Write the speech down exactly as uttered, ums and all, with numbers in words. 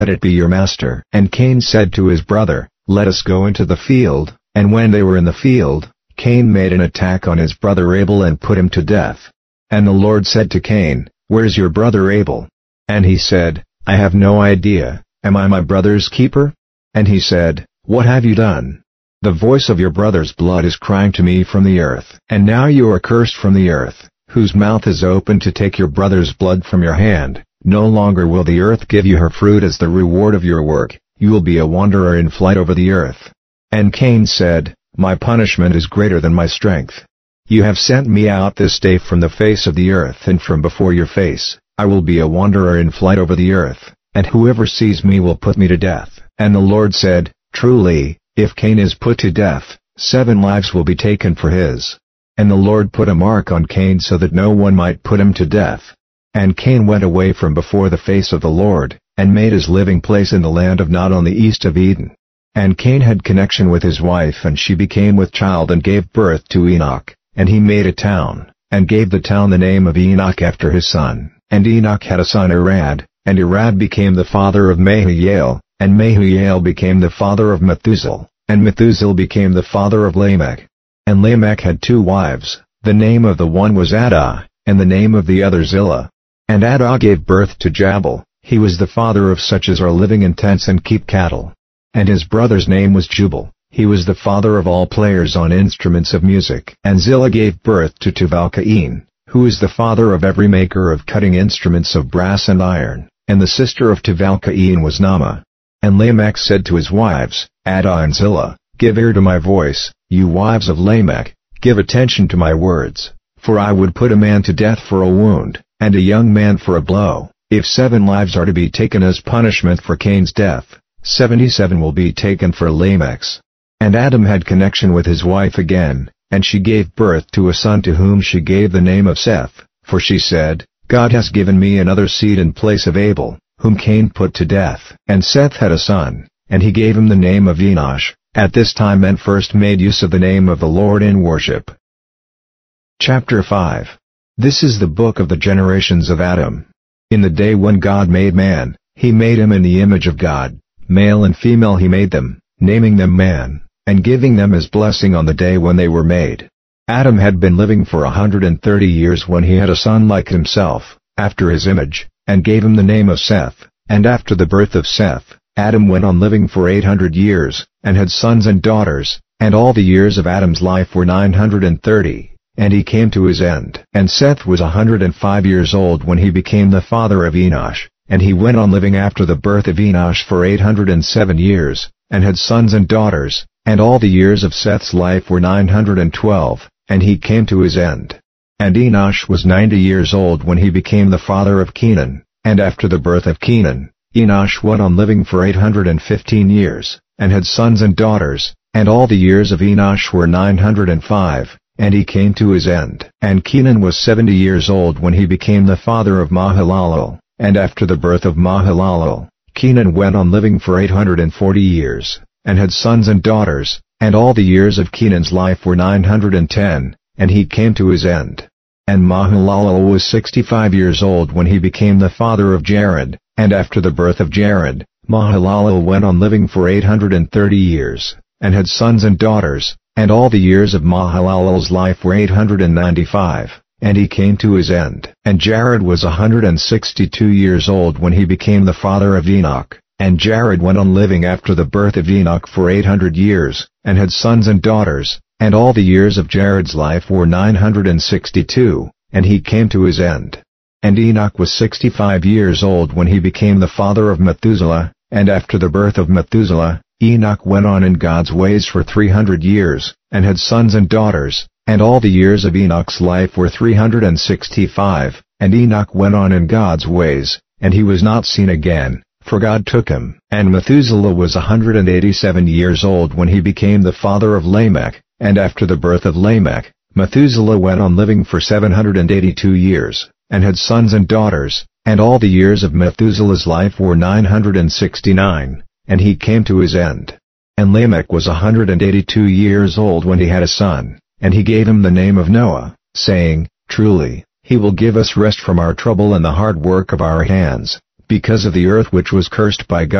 let it be your master." And Cain said to his brother, "Let us go into the field." And when they were in the field, Cain made an attack on his brother Abel and put him to death. And the Lord said to Cain, "Where's your brother Abel?" And he said, "I have no idea. Am I my brother's keeper?" And he said, "What have you done? The voice of your brother's blood is crying to me from the earth. And now you are cursed from the earth, whose mouth is open to take your brother's blood from your hand. No longer will the earth give you her fruit as the reward of your work, you will be a wanderer in flight over the earth." And Cain said, "My punishment is greater than my strength. You have sent me out this day from the face of the earth, and from before your face, I will be a wanderer in flight over the earth, and whoever sees me will put me to death." And the Lord said, "Truly, if Cain is put to death, seven lives will be taken for his." And the Lord put a mark on Cain so that no one might put him to death. And Cain went away from before the face of the Lord, and made his living place in the land of Nod on the east of Eden. And Cain had connection with his wife, and she became with child and gave birth to Enoch, and he made a town, and gave the town the name of Enoch after his son. And Enoch had a son Irad, and Irad became the father of Mahaziel, and Mahaziel became the father of Methuselah, and Methuselah became the father of Lamech. And Lamech had two wives, the name of the one was Adah, and the name of the other Zillah. And Adah gave birth to Jabal, he was the father of such as are living in tents and keep cattle. And his brother's name was Jubal, he was the father of all players on instruments of music. And Zillah gave birth to Tubal-Cain, who is the father of every maker of cutting instruments of brass and iron, and the sister of Tubal-Cain was Naamah. And Lamech said to his wives, Adah and Zillah, "Give ear to my voice, you wives of Lamech, give attention to my words, for I would put a man to death for a wound, and a young man for a blow. If seven lives are to be taken as punishment for Cain's death, seventy-seven will be taken for Lamech's." And Adam had connection with his wife again, and she gave birth to a son to whom she gave the name of Seth, for she said, "God has given me another seed in place of Abel, whom Cain put to death." And Seth had a son, and he gave him the name of Enosh. At this time men first made use of the name of the Lord in worship. Chapter five. This is the book of the generations of Adam. In the day when God made man, he made him in the image of God, male and female he made them, naming them man, and giving them his blessing on the day when they were made. Adam had been living for a hundred and thirty years when he had a son like himself, after his image, and gave him the name of Seth. And after the birth of Seth, Adam went on living for eight hundred years, and had sons and daughters, and all the years of Adam's life were nine hundred and thirty. And he came to his end. And Seth was a hundred and five years old when he became the father of Enosh, and he went on living after the birth of Enosh for eight hundred and seven years, and had sons and daughters, and all the years of Seth's life were nine hundred and twelve, and he came to his end. And Enosh was ninety years old when he became the father of Kenan, and after the birth of Kenan, Enosh went on living for eight hundred and fifteen years, and had sons and daughters, and all the years of Enosh were nine hundred and five. And he came to his end. And Kenan was seventy years old when he became the father of Mahalalel, and after the birth of Mahalalel, Kenan went on living for eight hundred and forty years, and had sons and daughters, and all the years of Kenan's life were nine hundred and ten, and he came to his end. And Mahalalel was sixty-five years old when he became the father of Jared, and after the birth of Jared, Mahalalel went on living for eight hundred and thirty years, and had sons and daughters, and all the years of Mahalalel's life were eight hundred and ninety-five, and he came to his end. And Jared was a hundred and sixty-two years old when he became the father of Enoch, and Jared went on living after the birth of Enoch for eight hundred years, and had sons and daughters, and all the years of Jared's life were nine hundred and sixty-two, and he came to his end. And Enoch was sixty-five years old when he became the father of Methuselah, and after the birth of Methuselah, Enoch went on in God's ways for three hundred years, and had sons and daughters, and all the years of Enoch's life were three hundred and sixty-five, and Enoch went on in God's ways, and he was not seen again, for God took him. And Methuselah was a hundred and eighty-seven years old when he became the father of Lamech, and after the birth of Lamech, Methuselah went on living for seven hundred and eighty-two years, and had sons and daughters, and all the years of Methuselah's life were nine hundred and sixty-nine. And he came to his end. And Lamech was a hundred and eighty-two years old when he had a son, and he gave him the name of Noah, saying, "Truly, he will give us rest from our trouble and the hard work of our hands, because of the earth which was cursed by God.